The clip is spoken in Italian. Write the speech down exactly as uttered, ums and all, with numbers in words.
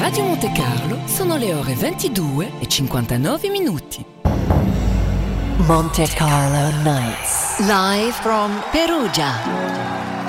Radio Monte Carlo sono le ore ventidue e cinquantanove minuti. Monte Carlo Nights. Live from Perugia.